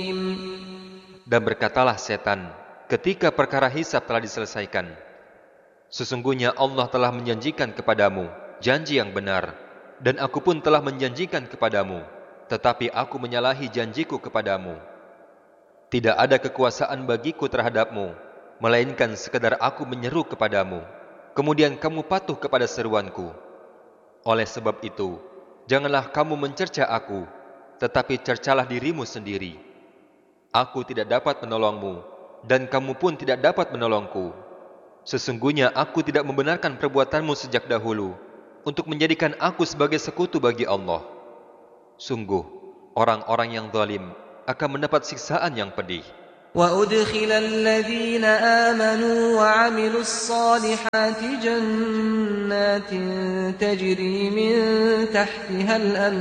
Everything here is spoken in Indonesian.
Dan berkatalah setan ketika perkara hisab telah diselesaikan, sesungguhnya Allah telah menjanjikan kepadamu janji yang benar, dan aku pun telah menjanjikan kepadamu, tetapi aku menyalahi janjiku kepadamu. Tidak ada kekuasaan bagiku terhadapmu, melainkan sekadar aku menyeru kepadamu, kemudian kamu patuh kepada seruanku. Oleh sebab itu, janganlah kamu mencerca aku, tetapi cercalah dirimu sendiri. Aku tidak dapat menolongmu, dan kamu pun tidak dapat menolongku. Sesungguhnya aku tidak membenarkan perbuatanmu sejak dahulu, untuk menjadikan aku sebagai sekutu bagi Allah. Sungguh, orang-orang yang zalim akan mendapat siksaan yang pedih. وَأُدْخِلَ الَّذِينَ آمَنُوا وَعَمِلُوا الصَّالِحَاتِ جَنَّاتٍ تَجْرِي مِن تَحْتِهَا الْأَنْهَارُ